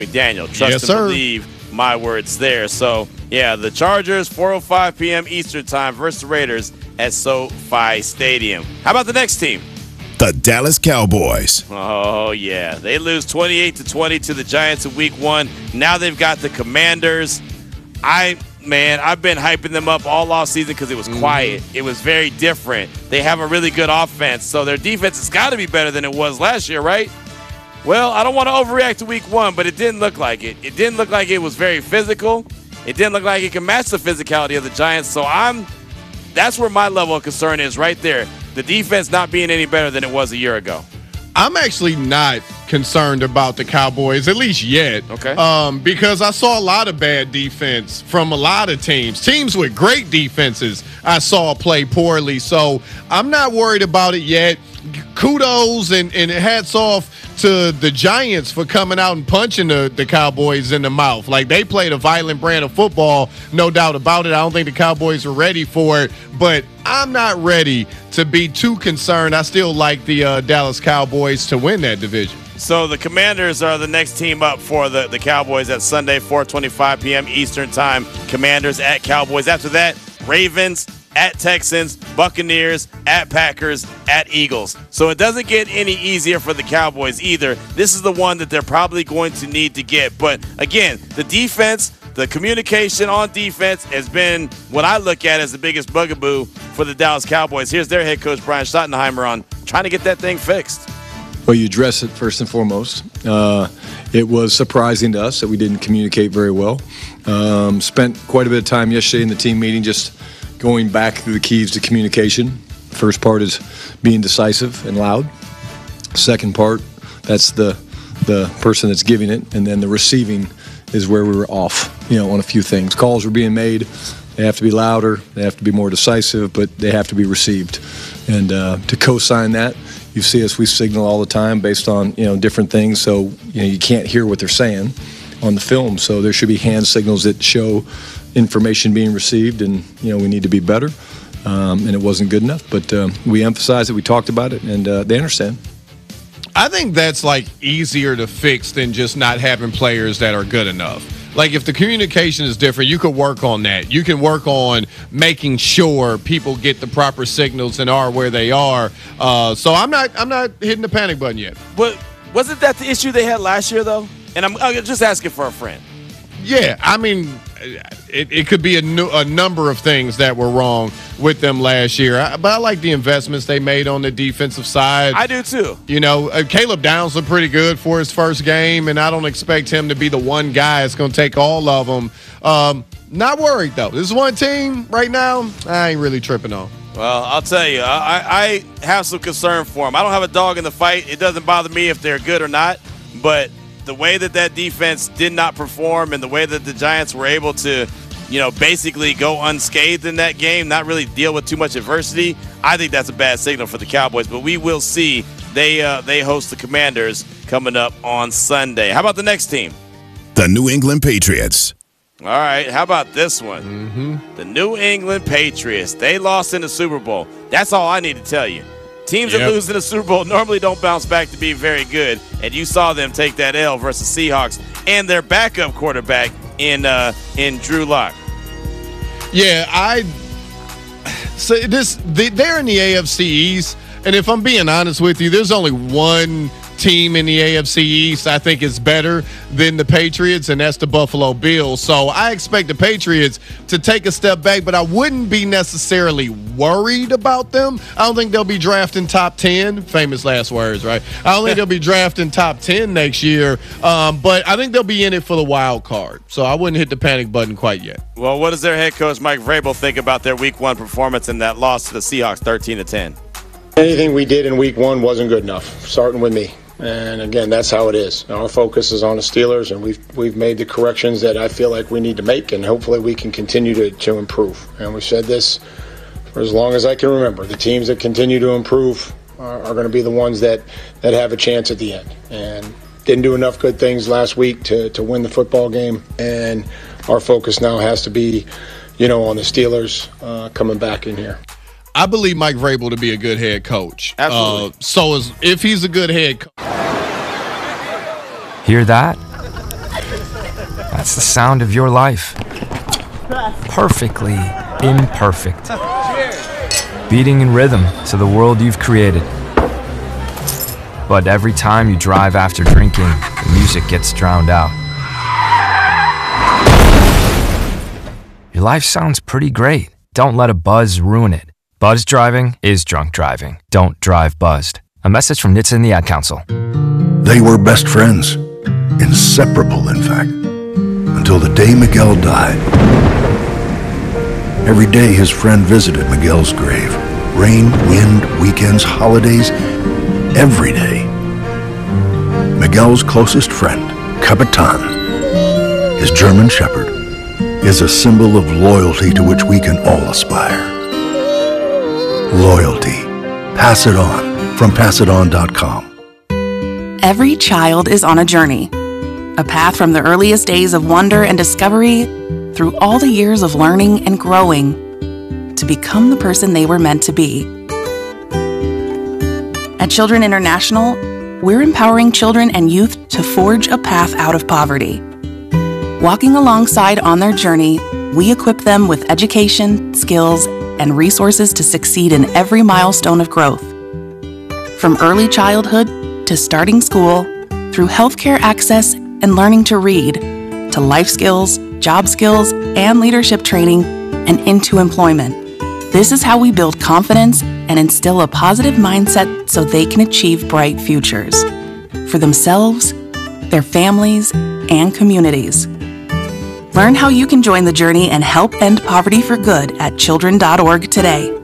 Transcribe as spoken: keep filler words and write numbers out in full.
McDaniel. Trust Yes, and sir. believe my words there. So, yeah, the Chargers, four oh five p.m. Eastern Time versus the Raiders at SoFi Stadium. How about the next team? The Dallas Cowboys. Oh, yeah. They lose twenty-eight to twenty to the Giants in week one. Now they've got the Commanders. I, man, I've been hyping them up all off season because it was quiet. Mm-hmm. It was very different. They have a really good offense, so their defense has got to be better than it was last year, right? Well, I don't want to overreact to week one, but it didn't look like it. It didn't look like it was very physical. It didn't look like it could match the physicality of the Giants. So I'm that's where my level of concern is right there. The defense not being any better than it was a year ago. I'm actually not concerned about the Cowboys, at least yet. Okay. Um, because I saw a lot of bad defense from a lot of teams. Teams with great defenses I saw play poorly. So I'm not worried about it yet. Kudos and, and hats off to the Giants for coming out and punching the, the Cowboys in the mouth. Like, they played a violent brand of football, no doubt about it. I don't think the Cowboys are ready for it, but I'm not ready to be too concerned. I still like the uh, Dallas Cowboys to win that division. So the Commanders are the next team up for the, the Cowboys at Sunday, four twenty-five p.m. Eastern Time. Commanders at Cowboys. After that, Ravens at Texans, Buccaneers, at Packers, at Eagles. So it doesn't get any easier for the Cowboys either. This is the one that they're probably going to need to get. But again, the defense, the communication on defense has been what I look at as the biggest bugaboo for the Dallas Cowboys. Here's their head coach, Brian Schottenheimer, on trying to get that thing fixed. Well, you address it first and foremost. Uh, it was surprising to us that we didn't communicate very well. Um, spent quite a bit of time yesterday in the team meeting just going back through the keys to communication. First part is being decisive and loud. Second part, that's the the person that's giving it, and then the receiving is where we were off, you know, on a few things. Calls were being made. They have to be louder. They have to be more decisive, but they have to be received. And uh, to co-sign that, you see us, we signal all the time based on, you know, different things. So, you know, you can't hear what they're saying on the film. So there should be hand signals that show information being received, and, you know, we need to be better. Um, and it wasn't good enough, but um, we emphasized it, we talked about it, and uh, they understand. I think that's like easier to fix than just not having players that are good enough. Like, if the communication is different, you could work on that. You can work on making sure people get the proper signals and are where they are. Uh, so I'm not I'm not hitting the panic button yet. But wasn't that the issue they had last year, though? And I'm, I'm just asking for a friend. Yeah, I mean, it, it could be a, new, a number of things that were wrong with them last year. I, but I like the investments they made on the defensive side. I do, too. You know, uh, Caleb Downs looked pretty good for his first game, and I don't expect him to be the one guy that's going to take all of them. Um, not worried, though. This is one team right now I ain't really tripping on. Well, I'll tell you, I, I have some concern for them. I don't have a dog in the fight. It doesn't bother me if they're good or not, but the way that that defense did not perform and the way that the Giants were able to, you know, basically go unscathed in that game, not really deal with too much adversity, I think that's a bad signal for the Cowboys. But we will see. They uh, they host the Commanders coming up on Sunday. How about the next team? The New England Patriots. All right, how about this one? Mm-hmm. The New England Patriots. They lost in the Super Bowl. That's all I need to tell you. Teams Yep. that lose in the Super Bowl normally don't bounce back to be very good, and you saw them take that L versus Seahawks and their backup quarterback in uh, in Drew Lock. Yeah, I so this they, they're in the A F C East, and if I'm being honest with you, there's only one team in the A F C East I think is better than the Patriots, and that's the Buffalo Bills. So I expect the Patriots to take a step back, but I wouldn't be necessarily worried about them. I don't think they'll be drafting top ten. Famous last words, right? I don't think they'll be drafting top ten next year, um, but I think they'll be in it for the wild card. So I wouldn't hit the panic button quite yet. Well, what does their head coach Mike Vrabel think about their Week One performance and that loss to the Seahawks, thirteen to ten? Anything we did in Week One wasn't good enough. Starting with me. And again, that's how it is. Our focus is on the Steelers, and we've we've made the corrections that I feel like we need to make, and hopefully we can continue to, to improve. And we've said this for as long as I can remember. The teams that continue to improve are, are going to be the ones that, that have a chance at the end. And didn't do enough good things last week to, to win the football game, and our focus now has to be, you know, on the Steelers uh, coming back in here. I believe Mike Vrabel to be a good head coach. Absolutely. Uh, so as, if he's a good head coach. Hear that? That's the sound of your life. Perfectly imperfect. Beating in rhythm to the world you've created. But every time you drive after drinking, the music gets drowned out. Your life sounds pretty great. Don't let a buzz ruin it. Buzz driving is drunk driving. Don't drive buzzed. A message from N H T S A and the Ad Council. They were best friends. Inseparable, in fact. Until the day Miguel died. Every day his friend visited Miguel's grave. Rain, wind, weekends, holidays, every day. Miguel's closest friend, Capitan, his German Shepherd, is a symbol of loyalty to which we can all aspire. Loyalty. Pass it on from pass it on dot com. Every child is on a journey, a path from the earliest days of wonder and discovery through all the years of learning and growing to become the person they were meant to be. At Children International, we're empowering children and youth to forge a path out of poverty. Walking alongside on their journey, we equip them with education, skills, and resources to succeed in every milestone of growth. From early childhood to starting school, through healthcare access and learning to read, to life skills, job skills, and leadership training, and into employment. This is how we build confidence and instill a positive mindset so they can achieve bright futures for themselves, their families, and communities. Learn how you can join the journey and help end poverty for good at children dot org today.